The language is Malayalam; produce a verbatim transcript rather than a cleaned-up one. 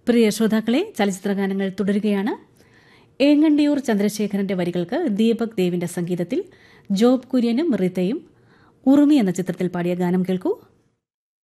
പ്രിയ ശ്രോതാക്കളെ, ചലച്ചിത്രഗാനങ്ങൾ തുടരുകയാണ്. ഏങ്ങണ്ടിയൂർ ചന്ദ്രശേഖരന്റെ വരികൾക്ക് ദീപക് ദേവിന്റെ സംഗീതത്തിൽ ജോബ് കുര്യനും റിതയും ഉറുമി എന്ന ചിത്രത്തിൽ പാടിയ ഗാനം കേൾക്കൂ.